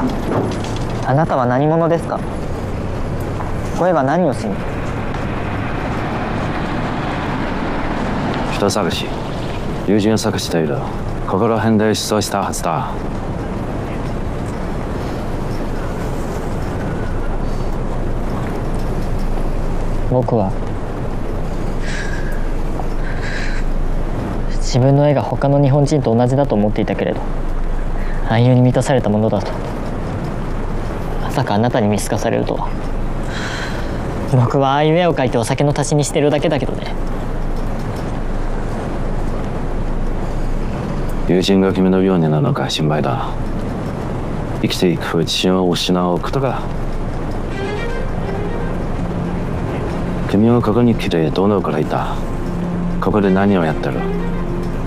あなたは何者ですか？声は何をしに？ 人探し、友人を探している。ここら辺で失踪したはずだ。 僕は自分の絵が他の日本人と同じだと思っていたけれど、暗喩に満たされたものだと。まさかあなたに見透かされるとは。僕はああいう絵を描いてお酒の足しにしてるだけだけどね。 友人が君のようになるのか心配だ。生きていく自信を失うことが。君はここに来てどのくらいいた？ここで何をやってる？